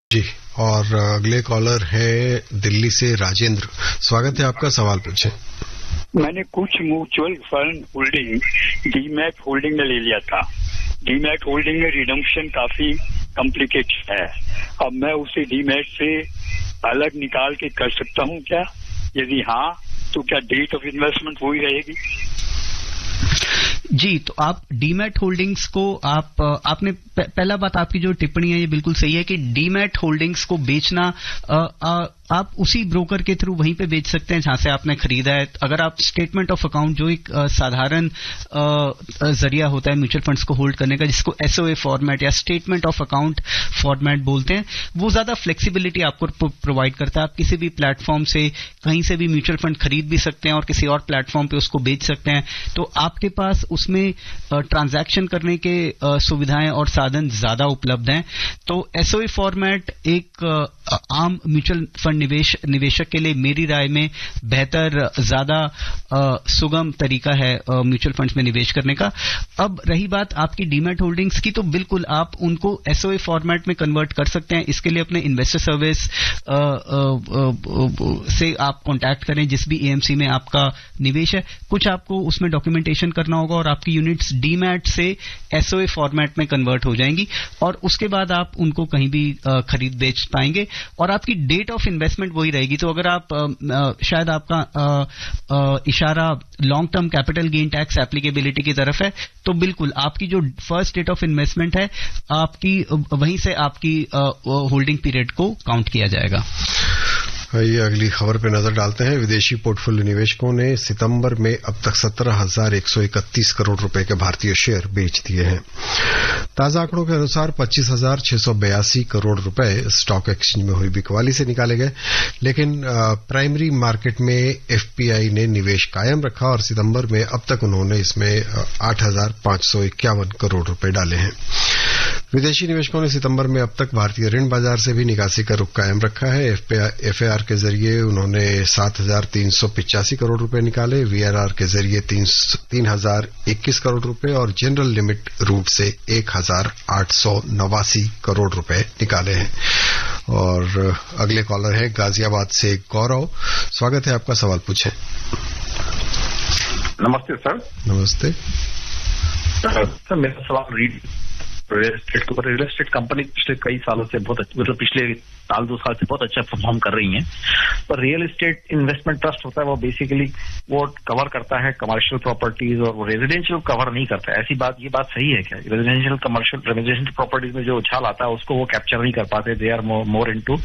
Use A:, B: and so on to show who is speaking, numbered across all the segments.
A: जी, और अगले कॉलर है दिल्ली से राजेंद्र। स्वागत है आपका, सवाल पूछें।
B: मैंने कुछ mutual fund holding demat holding में ले लिया था। डीमैट होल्डिंग में रिडम्पशन काफी कॉम्प्लिकेटेड है। अब मैं उसे डीमैट से अलग निकाल के कर सकता हूँ क्या? यदि हाँ, तो क्या डेट ऑफ इन्वेस्टमेंट वही रहेगी?
C: जी, तो आप डीमैट होल्डिंग्स को आपने पहला बात, आपकी जो टिप्पणी है ये बिल्कुल सही है कि डीमैट होल्डिंग्स को बेचना आप उसी ब्रोकर के थ्रू वहीं पे बेच सकते हैं जहां से आपने खरीदा है। अगर आप स्टेटमेंट ऑफ अकाउंट, जो एक साधारण जरिया होता है म्यूचुअल फंड्स को होल्ड करने का, जिसको एसओए फॉर्मेट या स्टेटमेंट ऑफ अकाउंट फॉर्मेट बोलते हैं, वो ज्यादा फ्लेक्सिबिलिटी आपको प्रोवाइड करता है। आप किसी भी प्लेटफॉर्म से कहीं से भी म्यूचुअल फंड खरीद भी सकते हैं और किसी और प्लेटफॉर्म पे उसको बेच सकते हैं। तो आपके पास उसमें ट्रांजैक्शन करने के सुविधाएं और साधन ज्यादा उपलब्ध हैं। तो एसओए फॉर्मेट एक आम म्यूचुअल फंड निवेशक के लिए मेरी राय में बेहतर, ज्यादा सुगम तरीका है म्यूचुअल फंड्स में निवेश करने का। अब रही बात आपकी डीमैट होल्डिंग्स की, तो बिल्कुल आप उनको एसओए फॉर्मेट में कन्वर्ट कर सकते हैं। इसके लिए अपने इन्वेस्टर सर्विस से आप कांटेक्ट करें, जिस भी एएमसी में आपका निवेश है। कुछ आपको उसमें डॉक्यूमेंटेशन करना होगा और आपकी यूनिट्स डीमैट से एसओए फॉर्मेट में कन्वर्ट हो जाएंगी और उसके बाद आप उनको कहीं भी खरीद बेच पाएंगे और आपकी डेट ऑफ इन्वेस्टमेंट वही रहेगी। तो अगर आप शायद आपका इशारा long term capital gain tax applicability की तरफ है, तो बिल्कुल आपकी जो फर्स्ट डेट ऑफ इन्वेस्टमेंट है आपकी, वहीं से आपकी होल्डिंग पीरियड को काउंट किया जाएगा।
A: ये अगली खबर पे नजर डालते हैं। विदेशी पोर्टफोलियो निवेशकों ने सितंबर में अब तक 17,131 करोड़ रुपए के भारतीय शेयर बेच दिए हैं। ताजा आंकड़ों के अनुसार 25,682 करोड़ रुपए स्टॉक एक्सचेंज में हुई बिकवाली से निकाले गए, लेकिन प्राइमरी मार्केट में एफपीआई ने निवेश कायम रखा और सितंबर में अब तक उन्होंने इसमें 8,551 करोड़ रुपए डाले हैं। विदेशी निवेशकों ने सितंबर में अब तक भारतीय ऋण बाजार से भी निकासी का रुख कायम रखा है। एफएआर के जरिए उन्होंने 7,385 करोड़ रुपए निकाले, वीआरआर के जरिए 3,021 करोड़ रुपए और जनरल लिमिट रूट से 1,889 करोड़ रुपए निकाले हैं। और अगले कॉलर है गाजियाबाद से गौरव। स्वागत है आपका, सवाल पूछें।
D: नमस्ते सर।
A: नमस्ते
D: सर, मेरा सवाल रियल एस्टेट के ऊपर। रियल एस्टेट कंपनी पिछले कई सालों से मतलब पिछले साल 2 साल से बहुत अच्छा परफॉर्म कर रही हैं, पर रियल एस्टेट इन्वेस्टमेंट ट्रस्ट होता है वो बेसिकली वो कवर करता है कमर्शियल प्रॉपर्टीज और वो रेजिडेंशियल कवर नहीं करता है। ऐसी बात, ये बात सही है क्या? रेजिडेंशियल प्रॉपर्टीज में जो उछाल आता है उसको वो कैप्चर नहीं कर पाते। दे आर मोर इनटू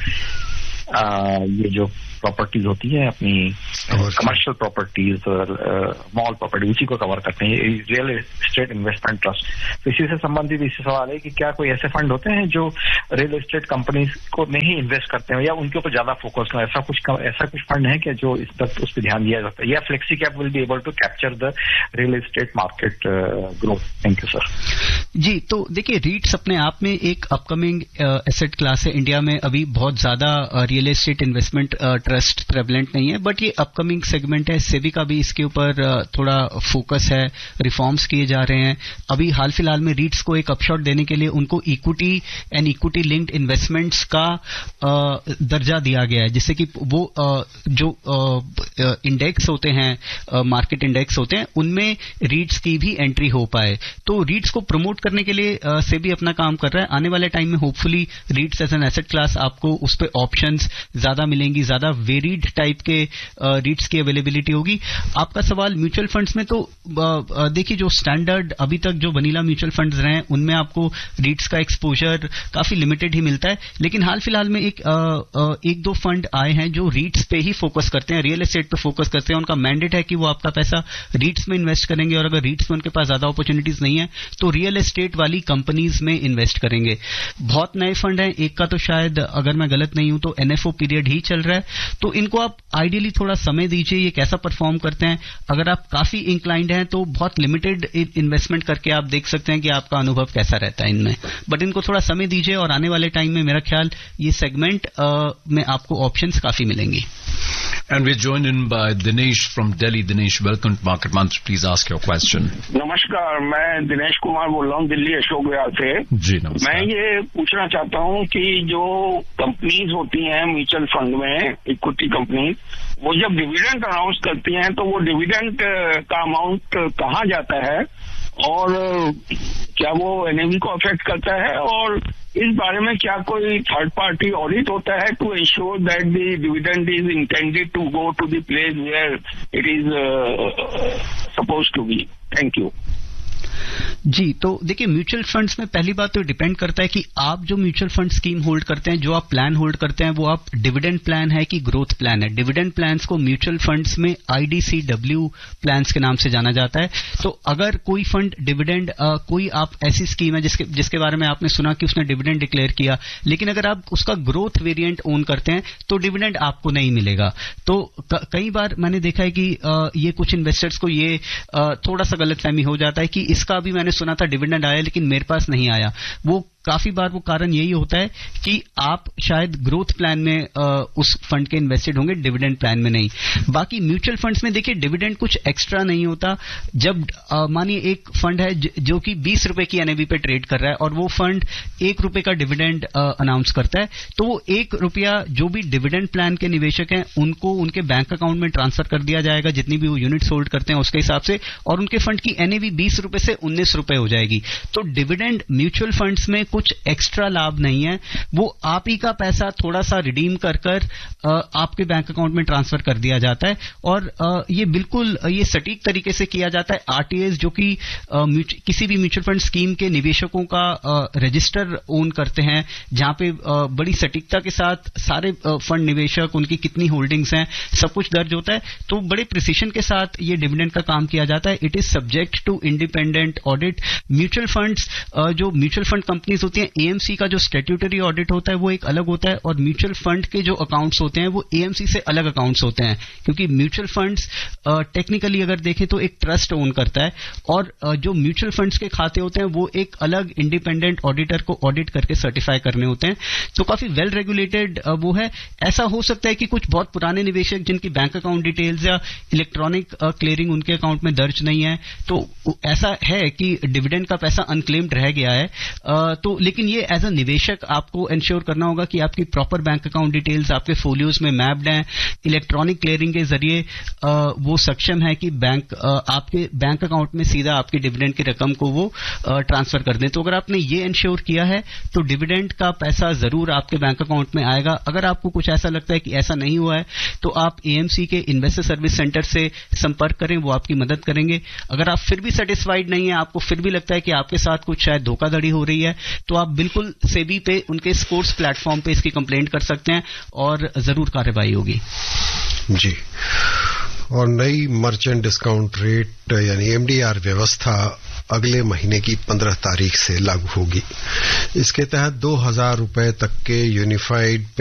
D: ये जो प्रॉपर्टीज होती है अपनी कमर्शियल प्रॉपर्टीज और मॉल प्रॉपर्टी, उसी को कवर करते हैं रियल एस्टेट इन्वेस्टमेंट ट्रस्ट। तो इसी से संबंधित इससे सवाल है कि क्या कोई ऐसे फंड होते हैं जो रियल एस्टेट कंपनीज को नहीं इन्वेस्ट करते हैं या उनके ऊपर ज्यादा फोकस हो? ऐसा कुछ फंड है क्या जो इस पर ध्यान दिया जाता है, या flexi cap will be able to capture the real estate market growth? Thank you sir.
C: जी, तो देखिए, रीट्स अपने आप में एक अपकमिंग एसेट क्लास है। इंडिया में अभी बहुत ज्यादा real estate investment trust prevalent नहीं है, बट ये अपकमिंग सेगमेंट है। सेबी का भी इसके ऊपर थोड़ा फोकस है, रिफॉर्म्स किए जा रहे हैं। अभी हाल फिलहाल में रीट्स को एक अपशॉट देने के लिए उनको equity and equity linked investments का दर्जा दिया गया है, जिससे कि वो जो इंडेक्स होते हैं, मार्केट इंडेक्स होते हैं, उनमें रीट्स की भी एंट्री हो पाए। तो रीट्स को प्रमोट करने के लिए सेबी अपना काम कर रहा है। आने वाले टाइम में hopefully रीट्स as an asset class आपको उस पर ऑप्शंस ज्यादा मिलेंगी, ज्यादा वेरीड टाइप के रीट्स की अवेलेबिलिटी होगी। आपका सवाल म्यूचुअल फंड्स में, तो देखिए, जो स्टैंडर्ड अभी तक जो वनीला म्यूचुअल फंड्स रहे हैं उनमें आपको रीट्स का एक्सपोजर काफी लिमिटेड ही मिलता है, लेकिन हाल फिलहाल में एक दो फंड आए हैं जो रीट्स पे ही फोकस करते हैं, रियल एस्टेट पे फोकस करते हैं। उनका मैंडेट है कि वो आपका पैसा रीट्स में इन्वेस्ट करेंगे और अगर रीट्स में उनके पास ज्यादा अपॉर्चुनिटीज नहीं है तो रियल एस्टेट वाली कंपनीज में इन्वेस्ट करेंगे। बहुत नए फंड हैं, एक का तो शायद, अगर मैं गलत नहीं हूं तो एनएफओ पीरियड ही चल रहा है, तो इनको आप आइडियली थोड़ा समय दीजिए, ये कैसा परफॉर्म करते हैं। अगर आप काफी इंक्लाइंड हैं तो बहुत लिमिटेड इन्वेस्टमेंट करके आप देख सकते हैं कि आपका अनुभव कैसा रहता है इनमें, बट इनको थोड़ा समय दीजिए और आने वाले टाइम में मेरा ख्याल ये सेगमेंट में आपको ऑप्शंस काफी मिलेंगी।
E: And we're joined in by Dinesh from Delhi. Dinesh, welcome to Market Mantra. Please ask your question.
F: नमस्कार, मैं दिनेश कुमार बोल रहा हूँ दिल्ली अशोक विहार से।
E: जी नमस्कार।
F: मैं ये पूछना चाहता हूँ कि जो कंपनीज होती हैं म्यूचुअल फंड में, इक्विटी कंपनीज, वो जब डिविडेंड अनाउंस करती हैं तो वो डिविडेंड का अमाउंट कहाँ जाता है और क्या वो एनएवी को अफेक्ट करता है, और इस बारे में क्या कोई थर्ड पार्टी ऑडिट होता है to ensure that the dividend is intended to go to the place where it is supposed to be? Thank you.
C: जी, तो देखिए म्यूचुअल फंड्स में पहली बात तो डिपेंड करता है कि आप जो म्यूचुअल फंड स्कीम होल्ड करते हैं, जो आप प्लान होल्ड करते हैं, वो आप डिविडेंड प्लान है कि ग्रोथ प्लान है। डिविडेंड प्लान्स को म्यूचुअल फंड्स में IDCW प्लान्स के नाम से जाना जाता है। तो अगर कोई फंड डिविडेंड कोई आप ऐसी स्कीम है जिसके बारे में आपने सुना कि उसने डिविडेंड डिक्लेयर किया, लेकिन अगर आप उसका ग्रोथ वेरिएंट ओन करते हैं तो डिविडेंड आपको नहीं मिलेगा। तो कई बार मैंने देखा है कि ये कुछ इन्वेस्टर्स को ये थोड़ा सा गलतफहमी हो जाता है कि इसका भी मैंने सुना था डिविडेंड आया लेकिन मेरे पास नहीं आया। वो काफी बार वो कारण यही होता है कि आप शायद ग्रोथ प्लान में उस फंड के इन्वेस्टेड होंगे, डिविडेंड प्लान में नहीं। बाकी म्यूचुअल फंड्स में देखिए डिविडेंड कुछ एक्स्ट्रा नहीं होता। जब मानिए एक फंड है जो कि 20 रुपए की एनएवी पे ट्रेड कर रहा है और वो फंड 1 रुपए का डिविडेंड अनाउंस करता है, तो वो 1 रुपया जो भी डिविडेंड प्लान के निवेशक हैं उनको उनके बैंक अकाउंट में ट्रांसफर कर दिया जाएगा, जितनी भी वो यूनिट्स होल्ड करते हैं उसके हिसाब से, और उनके फंड की एनएवी 20 रुपए से 19 रुपए हो जाएगी। तो डिविडेंड म्यूचुअल फंड्स में कुछ एक्स्ट्रा लाभ नहीं है, वो आप ही का पैसा थोड़ा सा रिडीम कर आपके बैंक अकाउंट में ट्रांसफर कर दिया जाता है। और ये बिल्कुल ये सटीक तरीके से किया जाता है। आरटीएस जो कि किसी भी म्यूचुअल फंड स्कीम के निवेशकों का रजिस्टर ओन करते हैं, जहां पे बड़ी सटीकता के साथ सारे फंड निवेशक, उनकी कितनी होल्डिंग्स हैं, सब कुछ दर्ज होता है। तो बड़े प्रिसीशन के साथ ये डिविडेंड का काम किया जाता है। It is subject to independent audit. Mutual funds जो म्यूचुअल फंड कंपनीज होती हैं, एएमसी का जो स्टैट्यूटरी ऑडिट होता है वो एक अलग होता है, और म्यूचुअल फंड के जो अकाउंट्स होते हैं वो एएमसी से अलग अकाउंट्स होते हैं, क्योंकि म्यूचुअल फंड्स टेक्निकली अगर देखें तो एक ट्रस्ट ओन करता है, और जो म्यूचुअल फंड्स के खाते होते हैं वो एक अलग इंडिपेंडेंट ऑडिटर को ऑडिट करके सर्टिफाई करने होते हैं। तो काफी वेल रेगुलेटेड वो है। ऐसा हो सकता है कि कुछ बहुत पुराने निवेशक जिनकी बैंक अकाउंट डिटेल्स या इलेक्ट्रॉनिक क्लियरिंग उनके अकाउंट में दर्ज नहीं है, तो ऐसा है कि डिविडेंड का पैसा अनक्लेम्ड रह गया है। तो लेकिन ये एज अ निवेशक आपको इंश्योर करना होगा कि आपकी प्रॉपर बैंक अकाउंट डिटेल्स आपके फोलियोज में मैप्ड हैं, इलेक्ट्रॉनिक क्लियरिंग के जरिए वो सक्षम है कि बैंक आपके बैंक अकाउंट में सीधा आपकी डिविडेंड की रकम को वो ट्रांसफर कर दें। तो अगर आपने ये इंश्योर किया है तो डिविडेंड का पैसा जरूर आपके बैंक अकाउंट में आएगा। अगर आपको कुछ ऐसा लगता है कि ऐसा नहीं हुआ है तो आप एएमसी के इन्वेस्टर सर्विस सेंटर से संपर्क करें, वो आपकी मदद करेंगे। अगर आप फिर भी सेटिस्फाइड नहीं है, आपको फिर भी लगता है कि आपके साथ कुछ शायद धोखाधड़ी हो रही है, तो आप बिल्कुल सेबी पे उनके स्कोर्स प्लेटफॉर्म पे इसकी कंप्लेंट कर सकते हैं और जरूर कार्रवाई होगी।
A: जी। और नई मर्चेंट डिस्काउंट रेट यानी एमडीआर व्यवस्था अगले महीने की 15 तारीख से लागू होगी। इसके तहत 2000 रुपए तक के यूनिफाइड